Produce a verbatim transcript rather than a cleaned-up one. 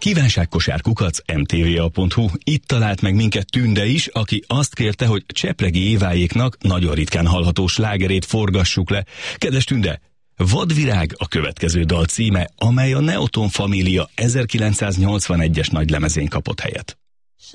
kívánságkosárkukac em té vé á pont hú. Itt talált meg minket Tünde is, aki azt kérte, hogy Csepregi Éváéknak nagyon ritkán hallható slágerét forgassuk le. Kedves Tünde, Vadvirág a következő dal címe, amely a Neoton Família ezerkilencszáznyolcvanegyes nagylemezén kapott helyet.